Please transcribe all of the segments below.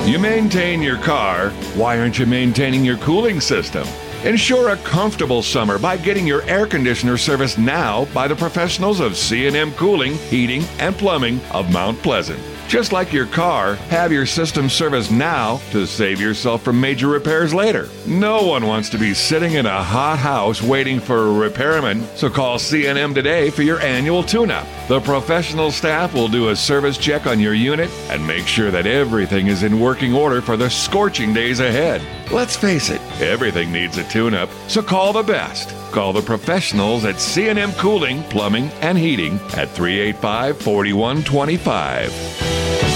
You maintain your car, why aren't you maintaining your cooling system? Ensure a comfortable summer by getting your air conditioner serviced now by the professionals of C&M Cooling, Heating, and Plumbing of Mount Pleasant. Just like your car, have your system serviced now to save yourself from major repairs later. No one wants to be sitting in a hot house waiting for a repairman, so call C&M today for your annual tune-up. The professional staff will do a service check on your unit and make sure that everything is in working order for the scorching days ahead. Let's face it, everything needs a tune-up, so call the best. Call the professionals at C&M Cooling, Plumbing, and Heating at 385-4125.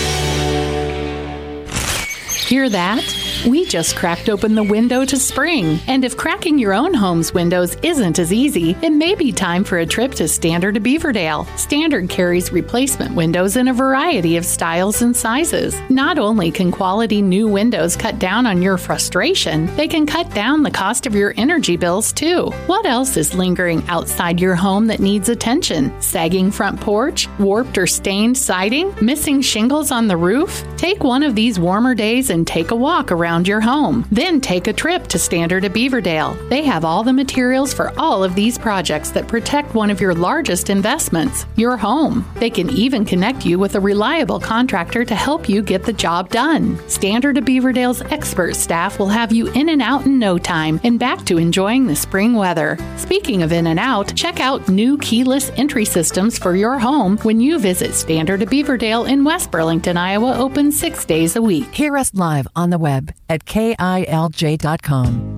Hear that? We just cracked open the window to spring. And if cracking your own home's windows isn't as easy, it may be time for a trip to Standard of Beaverdale. Standard carries replacement windows in a variety of styles and sizes. Not only can quality new windows cut down on your frustration, they can cut down the cost of your energy bills too. What else is lingering outside your home that needs attention? Sagging front porch? Warped or stained siding? Missing shingles on the roof? Take one of these warmer days and take a walk around your home. Then take a trip to Standard of Beaverdale. They have all the materials for all of these projects that protect one of your largest investments, your home. They can even connect you with a reliable contractor to help you get the job done. Standard of Beaverdale's expert staff will have you in and out in no time and back to enjoying the spring weather. Speaking of in and out, check out new keyless entry systems for your home when you visit Standard of Beaverdale in West Burlington, Iowa, open 6 days a week. Hear us live on the web at KILJ.com.